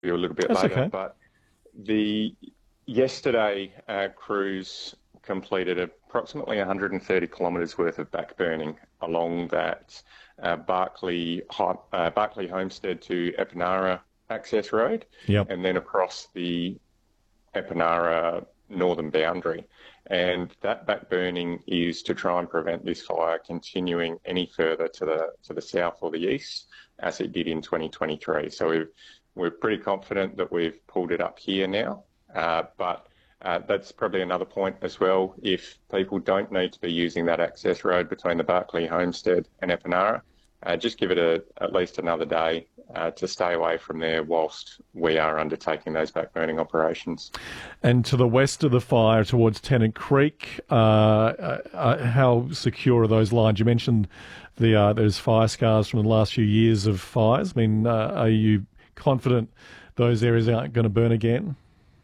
you a little bit That's later. okay. But yesterday, crews completed approximately 130 kilometres worth of backburning along that Barclay Homestead to Epinara access road, Yep. and then across the Epinara northern boundary. And that backburning is to try and prevent this fire continuing any further to the south or the east as it did in 2023. So we're pretty confident that we've pulled it up here now, but that's probably another point as well. If people don't need to be using that access road between the Barclay Homestead and Epinara, just give it at least another day to stay away from there whilst we are undertaking those backburning operations. And to the west of the fire towards Tennant Creek, how secure are those lines? You mentioned there's fire scars from the last few years of fires. I mean, are you confident those areas aren't going to burn again?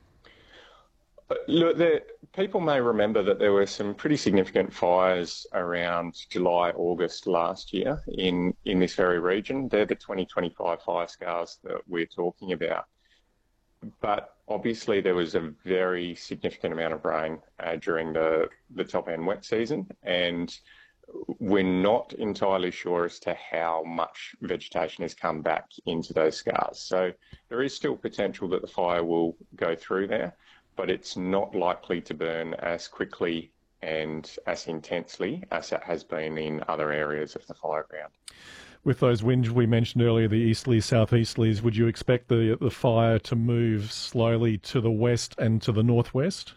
Look, people may remember that there were some pretty significant fires around July, August last year in this very region. They're the 2025 fire scars that we're talking about. But obviously there was a very significant amount of rain during the top end wet season, and we're not entirely sure as to how much vegetation has come back into those scars. So there is still potential that the fire will go through there, but it's not likely to burn as quickly and as intensely as it has been in other areas of the fire ground. With those winds we mentioned earlier, the easterlies, southeasterlies, would you expect the fire to move slowly to the west and to the northwest?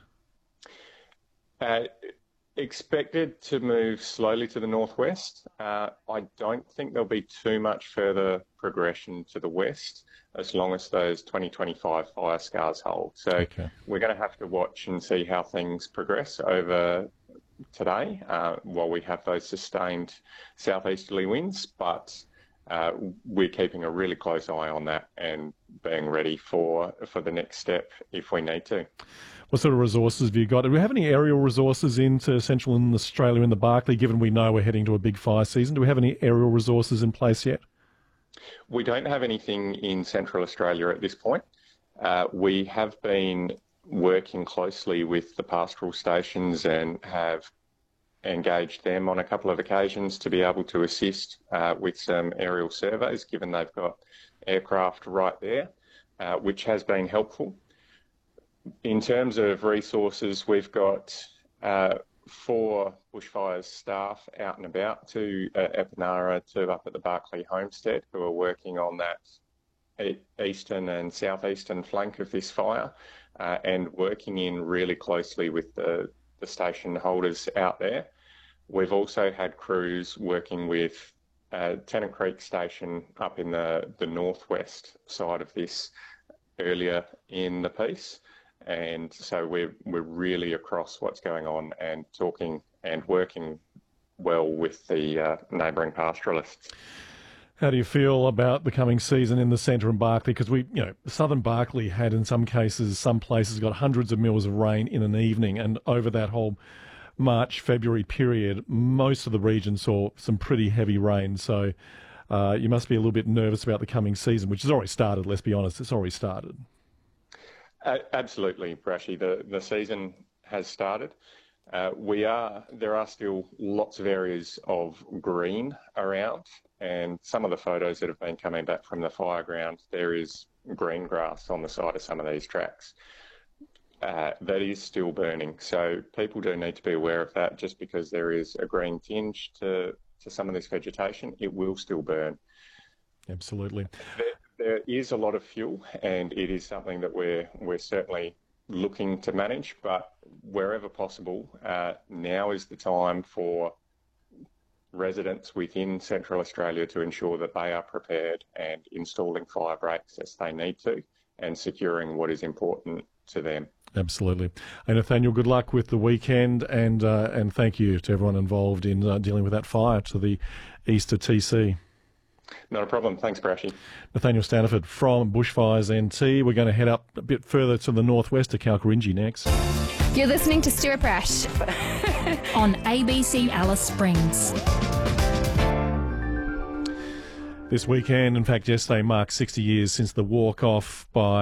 Expected to move slowly to the northwest. I don't think there'll be too much further progression to the west as long as those 2025 fire scars hold. So We're going to have to watch and see how things progress over today while we have those sustained southeasterly winds, but we're keeping a really close eye on that and being ready for the next step if we need to. What sort of resources have you got? Do we have any aerial resources into central Australia in the Barclay, given we know we're heading to a big fire season? Do we have any aerial resources in place yet? We don't have anything in Central Australia at this point. We have been working closely with the pastoral stations and have engaged them on a couple of occasions to be able to assist with some aerial surveys, given they've got aircraft right there, which has been helpful. In terms of resources, we've got 4 bushfires staff out and about, 2 at Epinara, 2 up at the Barclay Homestead, who are working on that eastern and southeastern flank of this fire and working in really closely with the station holders out there. We've also had crews working with Tennant Creek Station up in the northwest side of this earlier in the piece. And so we're really across what's going on and talking and working well with the neighbouring pastoralists. How do you feel about the coming season in the centre and Barclay? Because southern Barclay had in some places got hundreds of mils of rain in an evening, and over that whole March, February period, most of the region saw some pretty heavy rain. So you must be a little bit nervous about the coming season, which has already started, let's be honest. It's already started. Absolutely, Brashy. The season has started. There are still lots of areas of green around, and some of the photos that have been coming back from the fire ground, there is green grass on the side of some of these tracks. That is still burning, so people do need to be aware of that. Just because there is a green tinge to some of this vegetation, it will still burn. Absolutely. There is a lot of fuel, and it is something that we're certainly looking to manage, but wherever possible, now is the time for residents within Central Australia to ensure that they are prepared and installing fire breaks as they need to and securing what is important to them. Absolutely. And Nathaniel, good luck with the weekend, and thank you to everyone involved in dealing with that fire to the east of TC. Not a problem. Thanks, Brashy. Nathaniel Staniford from Bushfires NT. We're going to head up a bit further to the northwest to Kalkarindji next. You're listening to Stuart Brash on ABC Alice Springs. this weekend. In fact, yesterday marked 60 years since the walk-off by